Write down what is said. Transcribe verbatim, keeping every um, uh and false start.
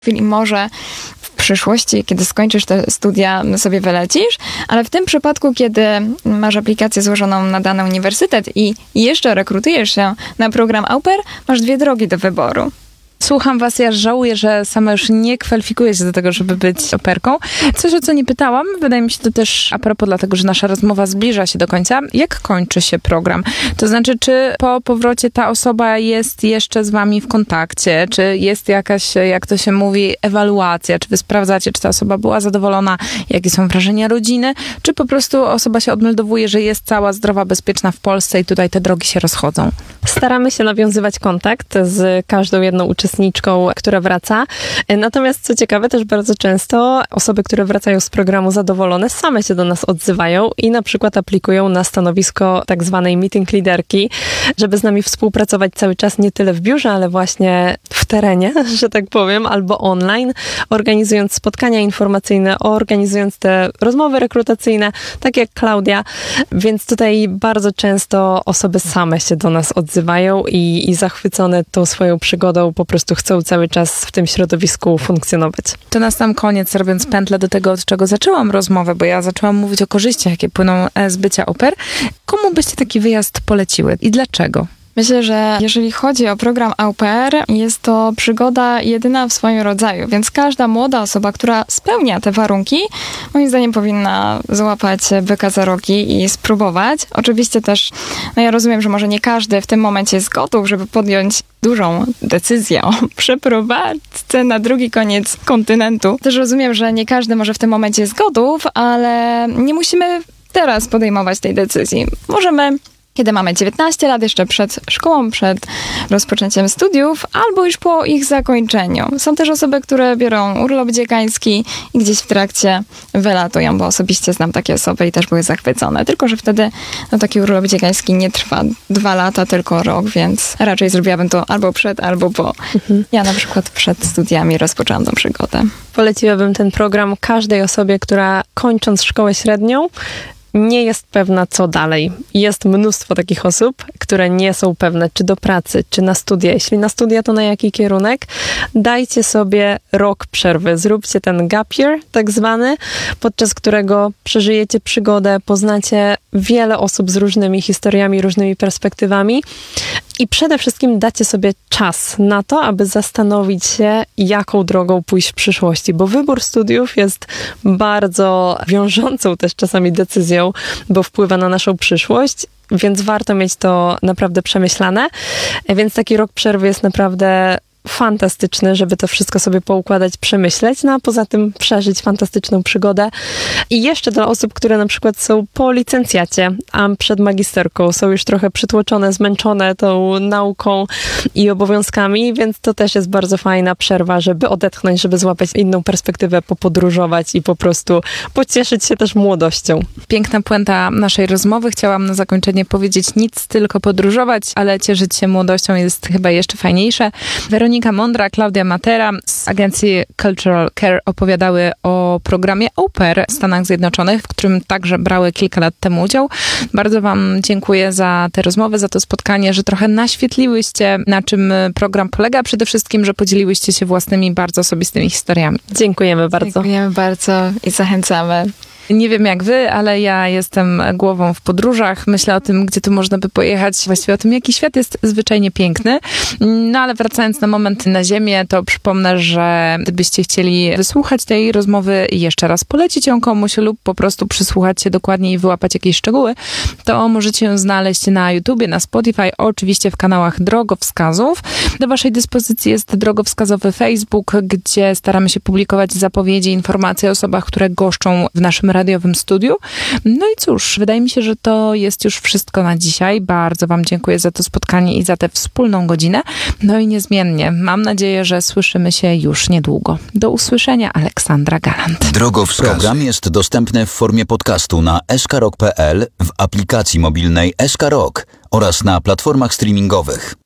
I może w przyszłości, kiedy skończysz te studia, sobie wylecisz, ale w tym przypadku, kiedy masz aplikację złożoną na dany uniwersytet i jeszcze rekrutujesz się na program au pair, masz dwie drogi do wyboru. Słucham was, ja żałuję, że sama już nie kwalifikuję się do tego, żeby być operką. Coś, o co nie pytałam, wydaje mi się to też a propos, dlatego, że nasza rozmowa zbliża się do końca. Jak kończy się program? To znaczy, czy po powrocie ta osoba jest jeszcze z wami w kontakcie? Czy jest jakaś, jak to się mówi, ewaluacja? Czy wy sprawdzacie, czy ta osoba była zadowolona? Jakie są wrażenia rodziny? Czy po prostu osoba się odmeldowuje, że jest cała zdrowa, bezpieczna w Polsce i tutaj te drogi się rozchodzą? Staramy się nawiązywać kontakt z każdą jedną uczestniczką, która wraca. Natomiast co ciekawe, też bardzo często osoby, które wracają z programu zadowolone, same się do nas odzywają i na przykład aplikują na stanowisko tak zwanej meeting liderki, żeby z nami współpracować cały czas nie tyle w biurze, ale właśnie w terenie, że tak powiem, albo online, organizując spotkania informacyjne, organizując te rozmowy rekrutacyjne, tak jak Klaudia. Więc tutaj bardzo często osoby same się do nas odzywają i, i zachwycone tą swoją przygodą po prostu chcą cały czas w tym środowisku funkcjonować. To na sam koniec, robiąc pętlę do tego, od czego zaczęłam rozmowę, bo ja zaczęłam mówić o korzyściach, jakie płyną z bycia au pair. Komu byście taki wyjazd poleciły i dlaczego? Myślę, że jeżeli chodzi o program au pair, jest to przygoda jedyna w swoim rodzaju, więc każda młoda osoba, która spełnia te warunki, moim zdaniem powinna złapać byka za rogi i spróbować. Oczywiście też, no ja rozumiem, że może nie każdy w tym momencie jest gotów, żeby podjąć dużą decyzję o przeprowadzce na drugi koniec kontynentu. Też rozumiem, że nie każdy może w tym momencie jest gotów, ale nie musimy teraz podejmować tej decyzji. Możemy, kiedy mamy dziewiętnaście lat, jeszcze przed szkołą, przed rozpoczęciem studiów, albo już po ich zakończeniu. Są też osoby, które biorą urlop dziekański i gdzieś w trakcie wylatują, bo osobiście znam takie osoby i też były zachwycone. Tylko że wtedy no, taki urlop dziekański nie trwa dwa lata, tylko rok, więc raczej zrobiłabym to albo przed, albo po. Mhm. Ja na przykład przed studiami rozpoczęłam tą przygodę. Poleciłabym ten program każdej osobie, która kończąc szkołę średnią, nie jest pewna, co dalej. Jest mnóstwo takich osób, które nie są pewne, czy do pracy, czy na studia. Jeśli na studia, to na jaki kierunek? Dajcie sobie rok przerwy. Zróbcie ten gap year, tak zwany, podczas którego przeżyjecie przygodę, poznacie wiele osób z różnymi historiami, różnymi perspektywami i przede wszystkim dacie sobie czas na to, aby zastanowić się, jaką drogą pójść w przyszłości, bo wybór studiów jest bardzo wiążącą też czasami decyzją, bo wpływa na naszą przyszłość, więc warto mieć to naprawdę przemyślane. Więc taki rok przerwy jest naprawdę fantastyczny, żeby to wszystko sobie poukładać, przemyśleć, no a poza tym przeżyć fantastyczną przygodę. I jeszcze dla osób, które na przykład są po licencjacie, a przed magisterką, są już trochę przytłoczone, zmęczone tą nauką i obowiązkami, więc to też jest bardzo fajna przerwa, żeby odetchnąć, żeby złapać inną perspektywę, popodróżować i po prostu pocieszyć się też młodością. Piękna puenta naszej rozmowy. Chciałam na zakończenie powiedzieć nic, tylko podróżować, ale cieszyć się młodością jest chyba jeszcze fajniejsze. Weronika Weronika Mądra, Klaudia Matera z agencji Cultural Care opowiadały o programie au pair w Stanach Zjednoczonych, w którym także brały kilka lat temu udział. Bardzo wam dziękuję za tę rozmowę, za to spotkanie, że trochę naświetliłyście, na czym program polega. Przede wszystkim, że podzieliłyście się własnymi, bardzo osobistymi historiami. Dziękujemy bardzo. Dziękujemy bardzo i zachęcamy. Nie wiem jak wy, ale ja jestem głową w podróżach. Myślę o tym, gdzie tu można by pojechać, właściwie o tym, jaki świat jest zwyczajnie piękny. No ale wracając na moment na ziemię, to przypomnę, że gdybyście chcieli wysłuchać tej rozmowy i jeszcze raz polecić ją komuś lub po prostu przysłuchać się dokładnie i wyłapać jakieś szczegóły, to możecie ją znaleźć na YouTubie, na Spotify, oczywiście w kanałach drogowskazów. Do waszej dyspozycji jest drogowskazowy Facebook, gdzie staramy się publikować zapowiedzi, informacje o osobach, które goszczą w naszym radiowym studiu. No i cóż, wydaje mi się, że to jest już wszystko na dzisiaj. Bardzo wam dziękuję za to spotkanie i za tę wspólną godzinę. No i niezmiennie mam nadzieję, że słyszymy się już niedługo. Do usłyszenia, Aleksandra Galant. Drogowskaz. Program jest dostępny w formie podcastu na s k rock kropka p l, w aplikacji mobilnej S K Rock oraz na platformach streamingowych.